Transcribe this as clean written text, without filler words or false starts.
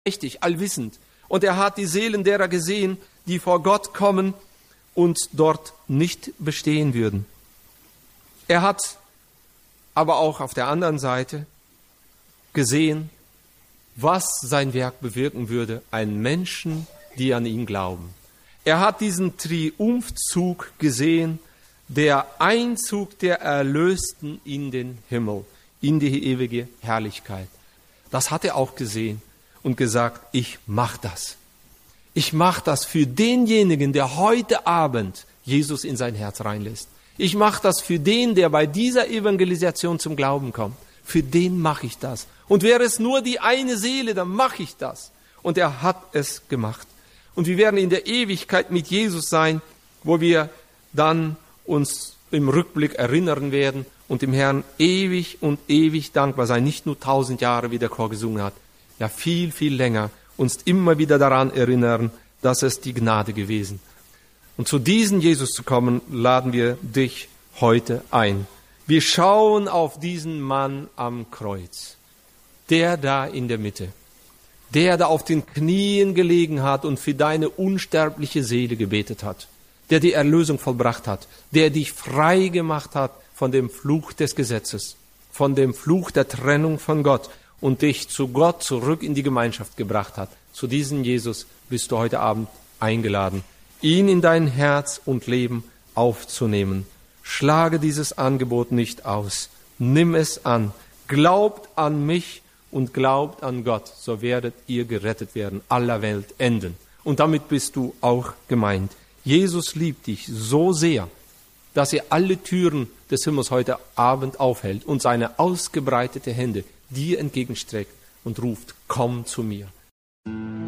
allmächtig, allwissend. Und er hat die Seelen derer gesehen, die vor Gott kommen und dort nicht bestehen würden. Er hat aber auch auf der anderen Seite gesehen, was sein Werk bewirken würde, einen Menschen, die an ihn glauben. Er hat diesen Triumphzug gesehen, der Einzug der Erlösten in den Himmel, in die ewige Herrlichkeit. Das hat er auch gesehen und gesagt, ich mache das. Ich mache das für denjenigen, der heute Abend Jesus in sein Herz reinlässt. Ich mache das für den, der bei dieser Evangelisation zum Glauben kommt. Für den mache ich das. Und wäre es nur die eine Seele, dann mache ich das. Und er hat es gemacht. Und wir werden in der Ewigkeit mit Jesus sein, wo wir dann uns im Rückblick erinnern werden und dem Herrn ewig und ewig dankbar sein. Nicht nur 1000 Jahre, wie der Chor gesungen hat. Ja, viel, viel länger. Uns immer wieder daran erinnern, dass es die Gnade gewesen. Und zu diesem Jesus zu kommen, laden wir dich heute ein. Wir schauen auf diesen Mann am Kreuz. Der da in der Mitte. Der da auf den Knien gelegen hat und für deine unsterbliche Seele gebetet hat. Der die Erlösung vollbracht hat. Der dich frei gemacht hat von dem Fluch des Gesetzes. Von dem Fluch der Trennung von Gott. Und dich zu Gott zurück in die Gemeinschaft gebracht hat. Zu diesem Jesus bist du heute Abend eingeladen, ihn in dein Herz und Leben aufzunehmen. Schlage dieses Angebot nicht aus. Nimm es an. Glaubt an mich und glaubt an Gott. So werdet ihr gerettet werden, aller Welt enden. Und damit bist du auch gemeint. Jesus liebt dich so sehr, dass er alle Türen des Himmels heute Abend aufhält und seine ausgebreitete Hände dir entgegenstreckt und ruft, komm zu mir.